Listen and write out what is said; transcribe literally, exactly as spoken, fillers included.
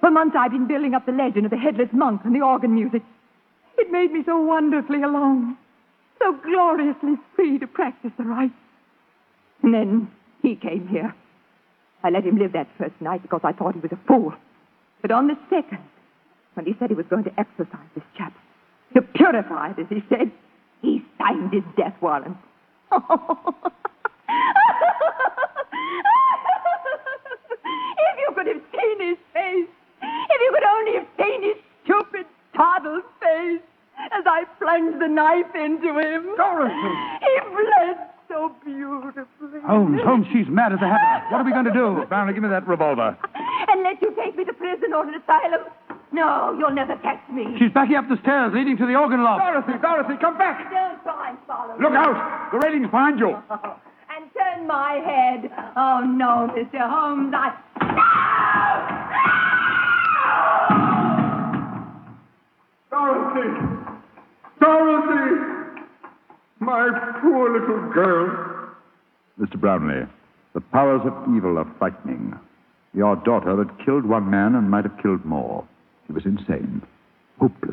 For months I've been building up the legend of the headless monk and the organ music. It made me so wonderfully alone, so gloriously free to practice the rites. And then he came here. I let him live that first night because I thought he was a fool. But on the second, when he said he was going to exorcise this chap, to purify it, as he said, he signed his death warrant. If you could have seen his face, if you could only have seen his stupid, toddled face as I plunged the knife into him. Dorothy! He bled so beautifully. Holmes, Holmes, she's mad as a hatter. What are we going to do? Brownlee, give me that revolver. And let you take me to prison or an asylum? No, you'll never catch me. She's backing up the stairs leading to the organ loft. Dorothy, Dorothy, come back! Don't try and follow me. Look out! The railing's behind you. And turn my head. Oh, no, Mister Holmes, I... Dorothy! Dorothy! My poor little girl. Mister Brownlee, the powers of evil are frightening. Your daughter had killed one man and might have killed more. She was insane, hopeless.